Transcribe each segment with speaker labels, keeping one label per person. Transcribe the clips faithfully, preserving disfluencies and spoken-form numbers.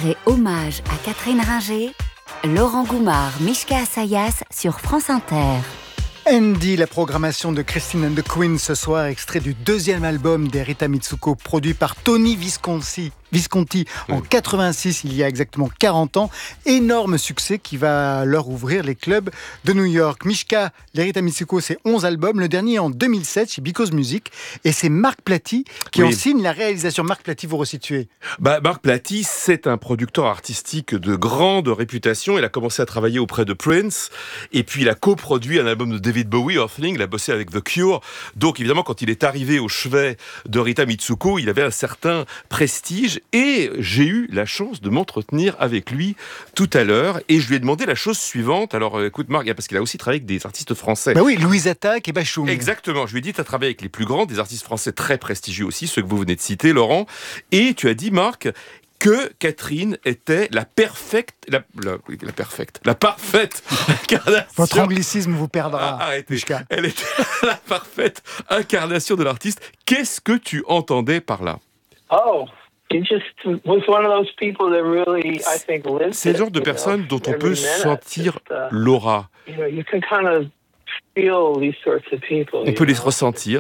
Speaker 1: soirée hommage à Catherine Ringer, Laurent Goumard, Mishka Assayas sur France Inter.
Speaker 2: Andy, la programmation de Christine and the Queens ce soir, extrait du deuxième album d'Erita Mitsuko, produit par Tony Visconti. Visconti en oui. quatre-vingt-six, il y a exactement quarante ans. Énorme succès qui va leur ouvrir les clubs de New York. Mishka, l'Erita Mitsuko, c'est onze albums. Le dernier en deux mille sept chez Because Music. Et c'est Marc Platy qui oui. en signe la réalisation. Marc Platy, vous resituez.
Speaker 3: Bah, Marc Platy, c'est un producteur artistique de grande réputation. Il a commencé à travailler auprès de Prince. Et puis il a coproduit un album de David Bowie, Earthling. Il a bossé avec The Cure. Donc évidemment, quand il est arrivé au chevet de Rita Mitsuko, il avait un certain prestige. Et j'ai eu la chance de m'entretenir avec lui tout à l'heure et je lui ai demandé la chose suivante. Alors écoute Marc, parce qu'il a aussi travaillé avec des artistes français.
Speaker 2: Bah oui, Louise Attaque et Bachoum.
Speaker 3: Exactement, je lui ai dit tu as travaillé avec les plus grands, des artistes français très prestigieux aussi, ceux que vous venez de citer Laurent. Et tu as dit Marc que Catherine était la perfecte, la, la, la perfecte, la parfaite incarnation.
Speaker 2: Votre anglicisme vous perdra.
Speaker 3: Ah, arrêtez. Elle était la parfaite incarnation de l'artiste. Qu'est-ce que tu entendais par là?
Speaker 4: Oh.
Speaker 3: C'est le genre de personne dont on peut sentir l'aura. On peut les ressentir.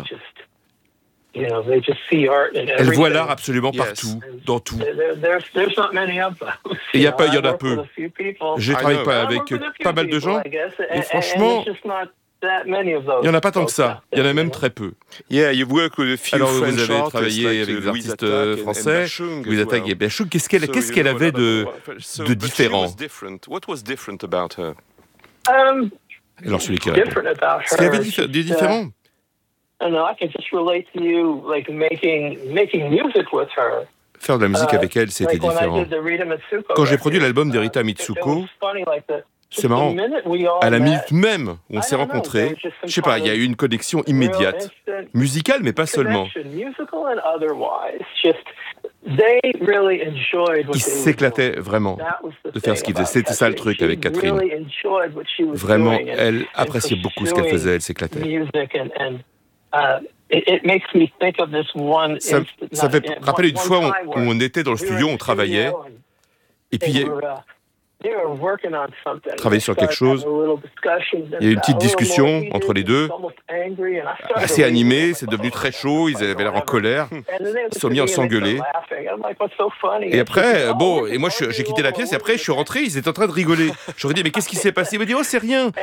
Speaker 3: Elle voit l'art absolument partout, dans tout. Et il y a pas, il y en a peu. J'ai travaillé pas avec pas mal de gens, et franchement. Il n'y en a pas tant que ça. Il y en a même très peu.
Speaker 5: Yeah, you work with a few
Speaker 3: Alors, vous
Speaker 5: French
Speaker 3: avez
Speaker 5: artists
Speaker 3: travaillé
Speaker 5: like
Speaker 3: avec des
Speaker 5: Louise
Speaker 3: artistes
Speaker 5: Attaque
Speaker 3: français,
Speaker 5: and
Speaker 3: Louise Attaque et Bachoum. Qu'est-ce qu'elle, qu'est-ce qu'elle avait de, de différent?
Speaker 5: What was different about her?
Speaker 4: Um,
Speaker 3: Alors, celui qui répond. Est-ce qu'il y avait diffé- des différents?
Speaker 4: I don't know, I can just relate to you, like making making music with her.
Speaker 3: Faire de la musique avec elle, c'était différent. Quand j'ai produit l'album d'Erita Mitsuko, c'est marrant. À la minute même où on s'est rencontrés, je sais pas, il y a eu une connexion immédiate, musicale, mais pas seulement. Ils s'éclataient vraiment de faire ce qu'ils faisaient. C'était ça le truc avec Catherine. Vraiment, elle appréciait beaucoup ce qu'elle faisait, elle s'éclatait. Ça, ça fait rappeler une fois où on, où on était dans le studio, on travaillait, et puis il y a travailler sur quelque chose. Il y a eu une petite discussion entre les deux, assez animée, c'est devenu très chaud, ils avaient l'air en colère, ils se sont mis à s'engueuler. Et après, bon, et moi j'ai quitté la pièce, et après je suis rentré, ils étaient en train de rigoler. J'aurais dit, mais qu'est-ce qui s'est passé? Ils m'ont dit, oh c'est rien,